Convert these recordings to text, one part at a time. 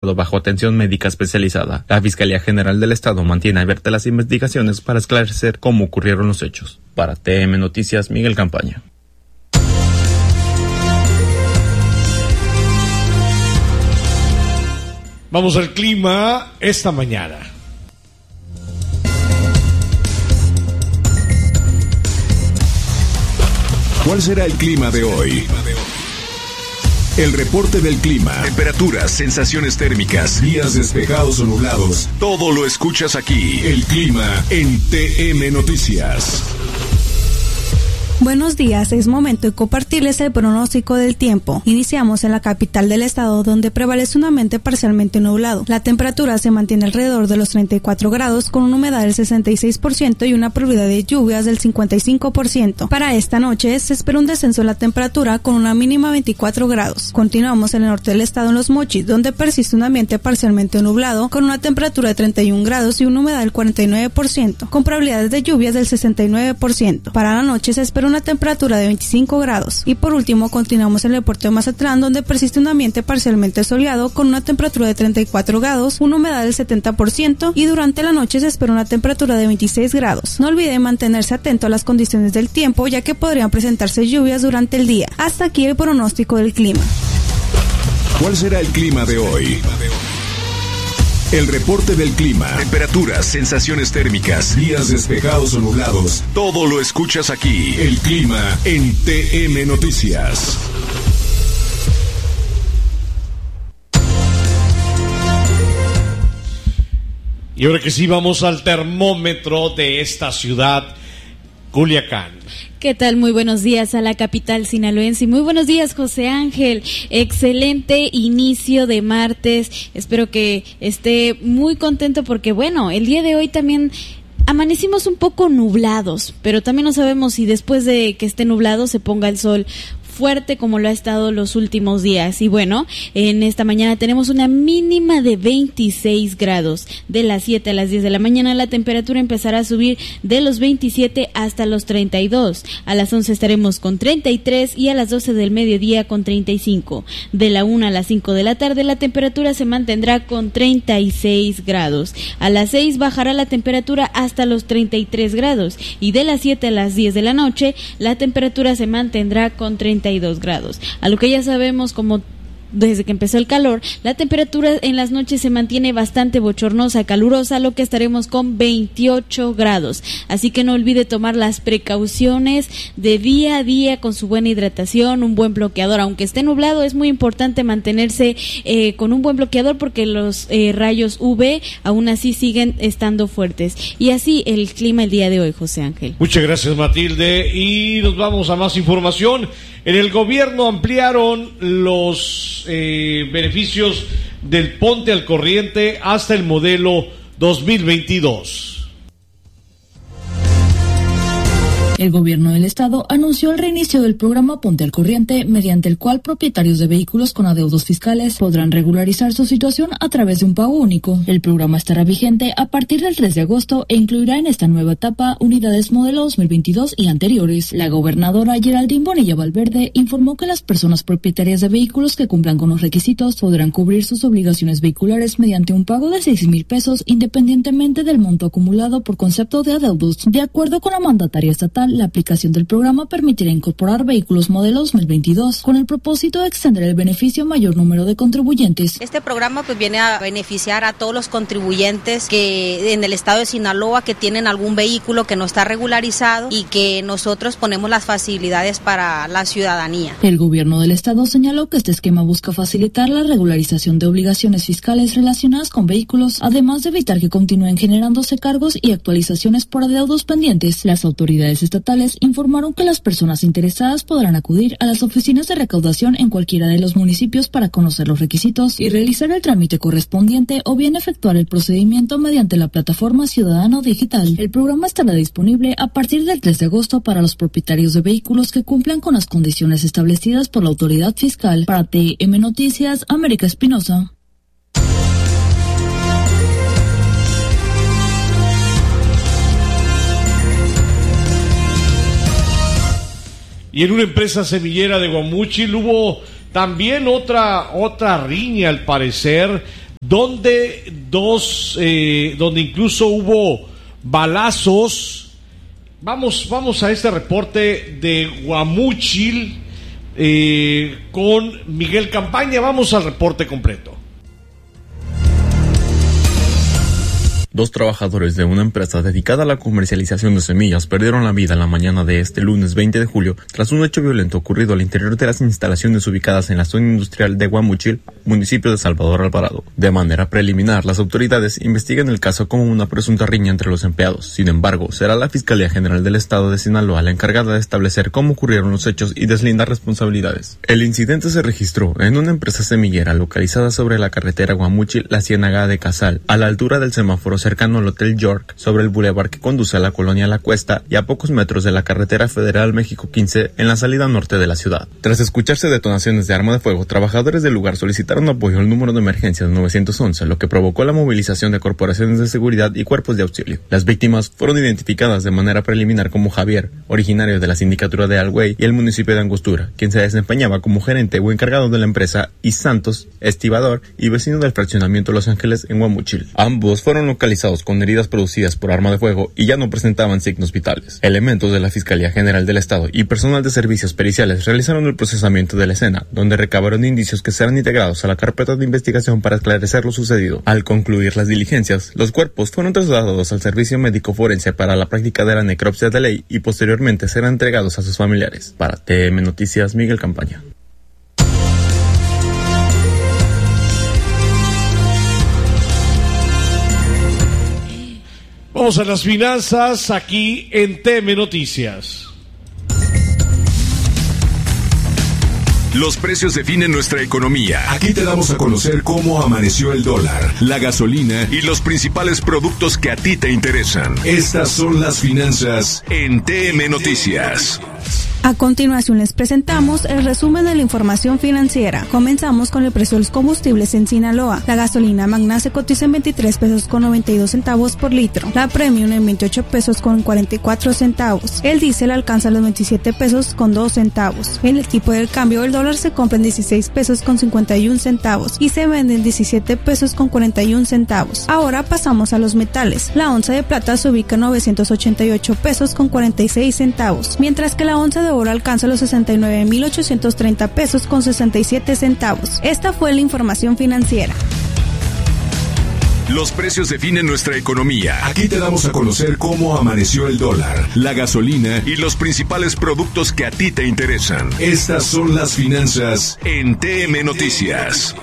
bajo atención médica especializada. La Fiscalía General del Estado mantiene abiertas las investigaciones para esclarecer cómo ocurrieron los hechos. Para TM Noticias, Miguel Campaña. Vamos al clima esta mañana. ¿Cuál será el clima de hoy? El reporte del clima, temperaturas, sensaciones térmicas, días despejados o nublados. Todo lo escuchas aquí. El clima en TM Noticias. Buenos días, es momento de compartirles el pronóstico del tiempo. Iniciamos en la capital del estado, donde prevalece un ambiente parcialmente nublado. La temperatura se mantiene alrededor de los 34 grados, con una humedad del 66% y una probabilidad de lluvias del 55%. Para esta noche se espera un descenso en la temperatura con una mínima de 24 grados. Continuamos en el norte del estado, en Los Mochis, donde persiste un ambiente parcialmente nublado, con una temperatura de 31 grados y una humedad del 49%, con probabilidades de lluvias del 69%. Para la noche se espera una temperatura de 25 grados. Y por último, continuamos en el puerto de Mazatlán, donde persiste un ambiente parcialmente soleado con una temperatura de 34 grados, una humedad del 70% y durante la noche se espera una temperatura de 26 grados. No olvide mantenerse atento a las condiciones del tiempo, ya que podrían presentarse lluvias durante el día. Hasta aquí el pronóstico del clima. ¿Cuál será el clima de hoy? El reporte del clima, temperaturas, sensaciones térmicas, días despejados o nublados. Todo lo escuchas aquí. El clima en TM Noticias. Y ahora que sí, vamos al termómetro de esta ciudad, Culiacán. ¿Qué tal? Muy buenos días a la capital sinaloense y muy buenos días, José Ángel. Excelente inicio de martes. Espero que esté muy contento porque, bueno, el día de hoy también amanecimos un poco nublados, pero también no sabemos si después de que esté nublado se ponga el sol fuerte como lo ha estado los últimos días. Y bueno, en esta mañana tenemos una mínima de 26 grados. De las 7 a las 10 de la mañana la temperatura empezará a subir de los 27 hasta los 32. A las 11 estaremos con 33 y a las 12 del mediodía con 35. De la 1 a las 5 de la tarde la temperatura se mantendrá con 36 grados. A las 6 bajará la temperatura hasta los 33 grados. Y de las 7 a las 10 de la noche la temperatura se mantendrá con 32 grados. A lo que ya sabemos, como desde que empezó el calor, la temperatura en las noches se mantiene bastante bochornosa, calurosa, lo que estaremos con 28 grados. Así que no olvide tomar las precauciones de día a día con su buena hidratación, un buen bloqueador. Aunque esté nublado, es muy importante mantenerse con un buen bloqueador porque los rayos UV aún así siguen estando fuertes. Y así el clima el día de hoy, José Ángel. Muchas gracias, Matilde. Y nos vamos a más información. En el gobierno ampliaron los beneficios del Ponte al Corriente hasta el modelo 2022. El gobierno del estado anunció el reinicio del programa Ponte al Corriente, mediante el cual propietarios de vehículos con adeudos fiscales podrán regularizar su situación a través de un pago único. El programa estará vigente a partir del 3 de agosto e incluirá en esta nueva etapa unidades modelo 2022 y anteriores. La gobernadora Geraldine Bonilla Valverde informó que las personas propietarias de vehículos que cumplan con los requisitos podrán cubrir sus obligaciones vehiculares mediante un pago de 6,000 pesos independientemente del monto acumulado por concepto de adeudos. De acuerdo con la mandataria estatal, la aplicación del programa permitirá incorporar vehículos modelo 2022 con el propósito de extender el beneficio a mayor número de contribuyentes. Este programa pues viene a beneficiar a todos los contribuyentes que en el estado de Sinaloa que tienen algún vehículo que no está regularizado y que nosotros ponemos las facilidades para la ciudadanía. El gobierno del estado señaló que este esquema busca facilitar la regularización de obligaciones fiscales relacionadas con vehículos, además de evitar que continúen generándose cargos y actualizaciones por adeudos pendientes. Las autoridades estatales informaron que las personas interesadas podrán acudir a las oficinas de recaudación en cualquiera de los municipios para conocer los requisitos y realizar el trámite correspondiente o bien efectuar el procedimiento mediante la plataforma Ciudadano Digital. El programa estará disponible a partir del 3 de agosto para los propietarios de vehículos que cumplan con las condiciones establecidas por la autoridad fiscal. Para TM Noticias, América Espinosa. Y en una empresa semillera de Guamúchil hubo también otra riña, al parecer, donde incluso hubo balazos. Vamos a este reporte de Guamúchil con Miguel Campaña. Vamos al reporte completo. Dos trabajadores de una empresa dedicada a la comercialización de semillas perdieron la vida en la mañana de este lunes 20 de julio tras un hecho violento ocurrido al interior de las instalaciones ubicadas en la zona industrial de Guamúchil, municipio de Salvador Alvarado. De manera preliminar, las autoridades investigan el caso como una presunta riña entre los empleados. Sin embargo, será la Fiscalía General del Estado de Sinaloa la encargada de establecer cómo ocurrieron los hechos y deslindar responsabilidades. El incidente se registró en una empresa semillera localizada sobre la carretera Guamúchil-La Ciénaga de Casal, a la altura del semáforo cercano al Hotel York, sobre el bulevar que conduce a la colonia La Cuesta y a pocos metros de la carretera federal México 15 en la salida norte de la ciudad. Tras escucharse detonaciones de arma de fuego, trabajadores del lugar solicitaron apoyo al número de emergencia de 911, lo que provocó la movilización de corporaciones de seguridad y cuerpos de auxilio. Las víctimas fueron identificadas de manera preliminar como Javier, originario de la sindicatura de Algüey y el municipio de Angostura, quien se desempeñaba como gerente o encargado de la empresa, y Santos, estibador y vecino del fraccionamiento Los Ángeles en Guamúchil. Ambos fueron localizados con heridas producidas por arma de fuego y ya no presentaban signos vitales. Elementos de la Fiscalía General del Estado y personal de servicios periciales realizaron el procesamiento de la escena, donde recabaron indicios que serán integrados a la carpeta de investigación para esclarecer lo sucedido. Al concluir las diligencias, los cuerpos fueron trasladados al servicio médico forense para la práctica de la necropsia de ley y posteriormente serán entregados a sus familiares. Para TM Noticias, Miguel Campaña. Vamos a las finanzas aquí en TM Noticias. Los precios definen nuestra economía. Aquí te damos a conocer cómo amaneció el dólar, la gasolina y los principales productos que a ti te interesan. Estas son las finanzas en TM Noticias. A continuación les presentamos el resumen de la información financiera. Comenzamos con el precio de los combustibles en Sinaloa. La gasolina magna se cotiza en 23 pesos con 92 centavos por litro. La premium en 28 pesos con 44 centavos. El diésel alcanza los 27 pesos con 2 centavos. En el tipo del cambio, el dólar se compra en 16 pesos con 51 centavos y se vende en 17 pesos con 41 centavos. Ahora pasamos a los metales. La onza de plata se ubica en 988 pesos con 46 centavos, mientras que la onza de oro alcanza los 69.830 pesos con 67 centavos. Esta fue la información financiera. Los precios definen nuestra economía. Aquí te damos a conocer cómo amaneció el dólar, la gasolina y los principales productos que a ti te interesan. Estas son las finanzas en TM Noticias.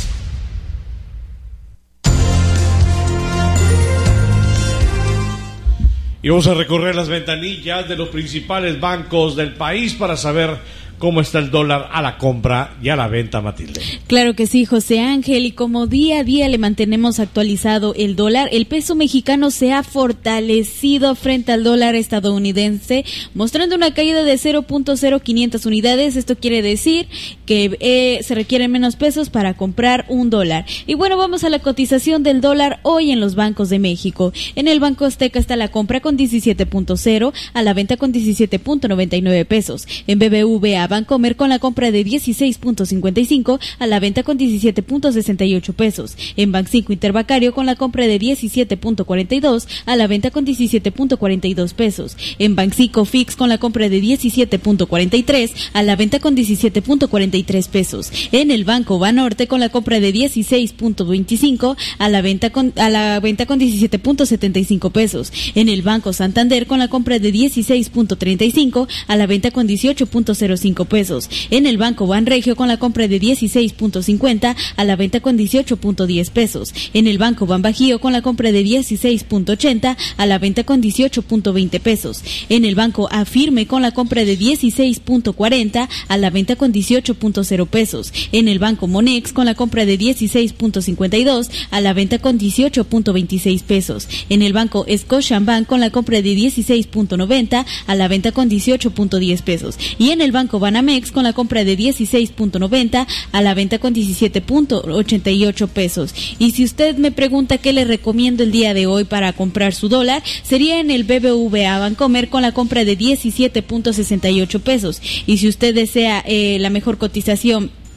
Y vamos a recorrer las ventanillas de los principales bancos del país para saber cómo está el dólar a la compra y a la venta, Matilde. Claro que sí, José Ángel, y como día a día le mantenemos actualizado el dólar, el peso mexicano se ha fortalecido frente al dólar estadounidense, mostrando una caída de 0.0500 unidades. Esto quiere decir que se requieren menos pesos para comprar un dólar. Y bueno, vamos a la cotización del dólar hoy en los bancos de México. En el Banco Azteca está la compra con 17.0, a la venta con 17.99 pesos. En BBVA Bancomer con la compra de 16.55, a la venta con 17.68 pesos. En Banxico Interbancario con la compra de 17.42, a la venta con 17.42 pesos. En Banxico Fix con la compra de 17.43, a la venta con 17.43 pesos. En el Banco Banorte con la compra de 16.25, a la venta con 17.75 pesos. En el Banco Santander con la compra de 16.35, a la venta con 18.05 pesos. En el Banco Banregio con la compra de 16.50, a la venta con 18.10 pesos. En el Banco Banbajío con la compra de 16.80, a la venta con 18.20 pesos. En el Banco Afirme con la compra de 16.40, a la venta con 18.0 pesos. En el Banco Monex con la compra de 16.52, a la venta con 18.26 pesos. En el Banco Scotiabank con la compra de 16.90, a la venta con 18.10 pesos. Y en el Banco Banamex con la compra de 16.90, a la venta con 17.88 pesos. Y si usted me pregunta qué le recomiendo el día de hoy para comprar su dólar, sería en el BBVA Bancomer con la compra de 17.68 pesos. Y si usted desea la mejor cotización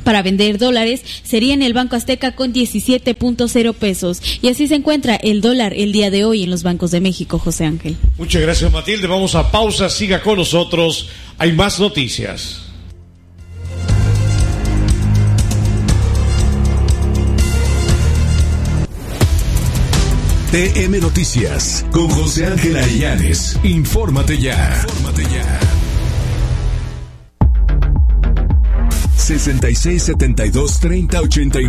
para vender dólares sería en el Banco Azteca con 17.0 pesos. Y así se encuentra el dólar el día de hoy en los bancos de México, José Ángel. Muchas gracias, Matilde. Vamos a pausa. Siga con nosotros. Hay más noticias. TM Noticias con José Ángel Arillanes. Infórmate ya. 66 72 30 89.